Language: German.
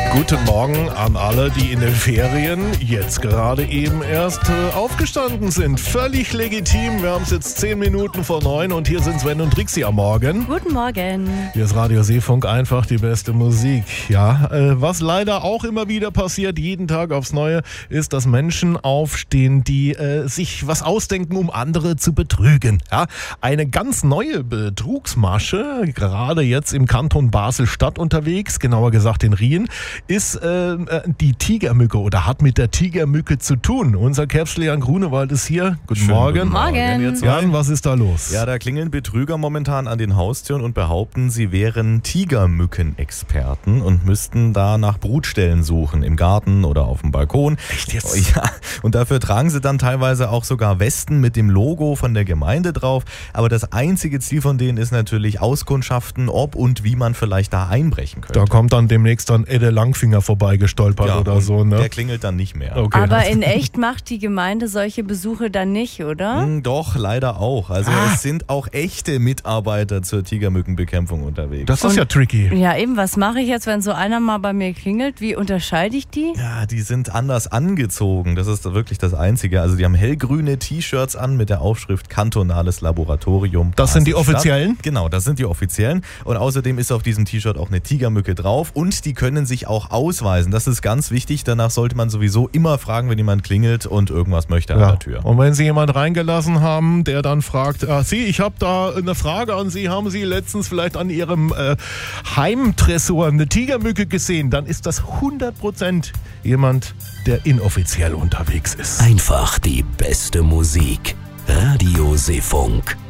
Guten Morgen an alle, die in den Ferien jetzt gerade eben erst aufgestanden sind. Völlig legitim. Wir haben es jetzt 10 Minuten vor 9 und hier sind Sven und Trixi am Morgen. Guten Morgen. Hier ist Radio Seefunk, einfach die beste Musik. Ja, was leider auch immer wieder passiert, jeden Tag aufs Neue, ist, dass Menschen aufstehen, die sich was ausdenken, um andere zu betrügen. Ja, eine ganz neue Betrugsmasche, gerade jetzt im Kanton Basel-Stadt unterwegs, genauer gesagt in Rien, ist die Tigermücke oder hat mit der Tigermücke zu tun. Unser Käpsel Jan Grunewald ist hier. Guten Morgen. Guten Morgen. Jan, was ist da los? Ja, da klingeln Betrüger momentan an den Haustüren und behaupten, sie wären Tigermückenexperten und müssten da nach Brutstellen suchen, im Garten oder auf dem Balkon. Echt jetzt? Ja, und dafür tragen sie dann teilweise auch sogar Westen mit dem Logo von der Gemeinde drauf. Aber das einzige Ziel von denen ist natürlich Auskundschaften, ob und wie man vielleicht da einbrechen könnte. Da kommt dann demnächst dann Edde Langfinger vorbeigestolpert Ja, oder so, ne? Der klingelt dann nicht mehr. Okay. Aber in echt macht die Gemeinde solche Besuche dann nicht, oder? Doch, leider auch. Also es sind auch echte Mitarbeiter zur Tigermückenbekämpfung unterwegs. Das ist ja tricky. Ja, eben, was mache ich jetzt, wenn so einer mal bei mir klingelt? Wie unterscheide ich die? Ja, die sind anders angezogen. Das ist wirklich das Einzige. Also die haben hellgrüne T-Shirts an mit der Aufschrift Kantonales Laboratorium. Das sind die Basel-Stadt. offiziellen? Genau, das sind die offiziellen. Und außerdem ist auf diesem T-Shirt auch eine Tigermücke drauf. Und die können sich auch ausweisen. Das ist ganz wichtig. Danach sollte man sowieso immer fragen, wenn jemand klingelt und irgendwas möchte an der Tür. Und wenn Sie jemand reingelassen haben, der dann fragt, Sie, ich habe da eine Frage an Sie, haben Sie letztens vielleicht an Ihrem Heimtresor eine Tigermücke gesehen, dann ist das 100% jemand, der inoffiziell unterwegs ist. Einfach die beste Musik. Radio Seefunk.